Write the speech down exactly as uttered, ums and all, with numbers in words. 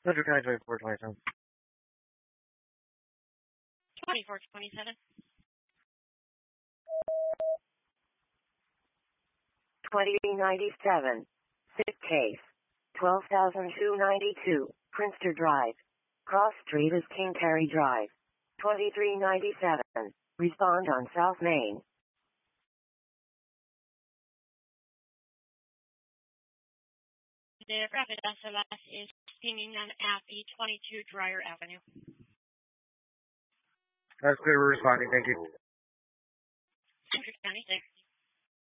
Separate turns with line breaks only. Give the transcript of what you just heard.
Central County twenty-four twenty-seven.
twenty-four twenty-seven.
twenty ninety-seven. Fifth case. twelve thousand two hundred ninety-two, Prinster Drive. Cross Street is King Terry Drive. twenty-three ninety-seven. Respond on South Main.
The rapid S O S is pinging them at the twenty-two Dreyer Avenue.
That's clear. We're responding. Thank you.
Central County six.